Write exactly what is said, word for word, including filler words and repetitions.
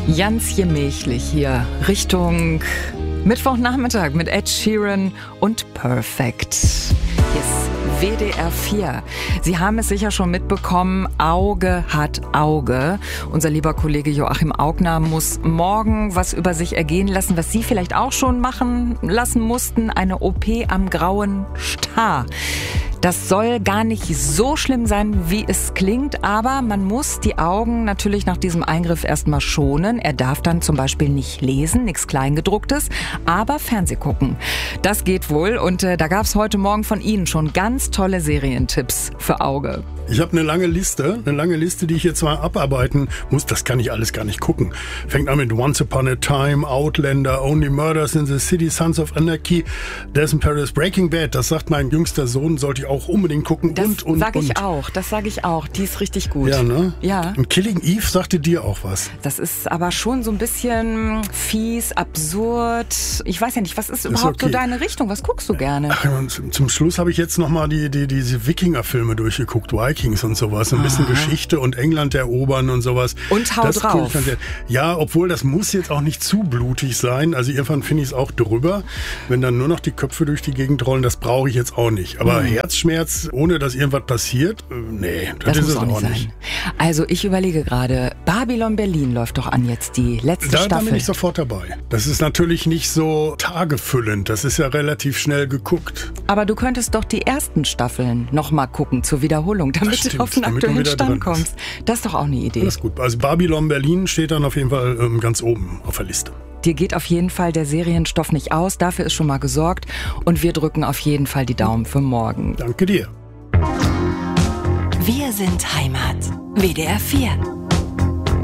Ganz gemächlich hier Richtung Mittwochnachmittag mit Ed Sheeran und Perfect. Hier ist W D R vier. Sie haben es sicher schon mitbekommen, Auge hat Auge. Unser lieber Kollege Joachim Augner muss morgen was über sich ergehen lassen, was Sie vielleicht auch schon machen lassen mussten. Eine O P am grauen Star. Das soll gar nicht so schlimm sein, wie es klingt, aber man muss die Augen natürlich nach diesem Eingriff erstmal schonen. Er darf dann zum Beispiel nicht lesen, nichts Kleingedrucktes, aber Fernseh gucken. Das geht wohl und äh, da gab es heute Morgen von Ihnen schon ganz tolle Serientipps für Auge. Ich habe eine lange Liste, eine lange Liste, die ich jetzt mal abarbeiten muss. Das kann ich alles gar nicht gucken. Fängt an mit Once Upon a Time, Outlander, Only Murders in the City, Sons of Anarchy, Death in Paris, Breaking Bad. Das sagt mein jüngster Sohn, sollte ich auch unbedingt gucken. Das und, und, sag ich und. auch, das sage ich auch. Die ist richtig gut. Ja, ne? Ja. Und Killing Eve sagte dir auch was. Das ist aber schon so ein bisschen fies, absurd. Ich weiß ja nicht, was ist überhaupt okay. so deine Richtung? Was guckst du gerne? Ach, zum, zum Schluss habe ich jetzt nochmal die, die, diese Wikinger-Filme durchgeguckt, Vikings und sowas. Ein bisschen Geschichte und England erobern und sowas. Und hau das drauf. Ich ja, obwohl das muss jetzt auch nicht zu blutig sein. Also irgendwann finde ich es auch drüber. Wenn dann nur noch die Köpfe durch die Gegend rollen, das brauche ich jetzt auch nicht. Aber mhm. Herzschmerz, ohne dass irgendwas passiert, äh, nee, das, das ist muss es auch nicht auch sein. nicht. Also ich überlege gerade, Babylon Berlin läuft doch an jetzt, die letzte da, Staffel. Da bin ich sofort dabei. Das ist natürlich nicht so tagefüllend. Das ist ja relativ schnell geguckt. Aber du könntest doch die ersten Staffeln nochmal gucken zur Wiederholung, damit stimmt, du auf den aktuellen Stand kommst. Das ist doch auch eine Idee. Das ist gut. Also Babylon Berlin steht dann auf jeden Fall ähm, ganz oben auf der Liste. Dir geht auf jeden Fall der Serienstoff nicht aus, dafür ist schon mal gesorgt. Und wir drücken auf jeden Fall die Daumen für morgen. Danke dir. Wir sind Heimat. W D R vier.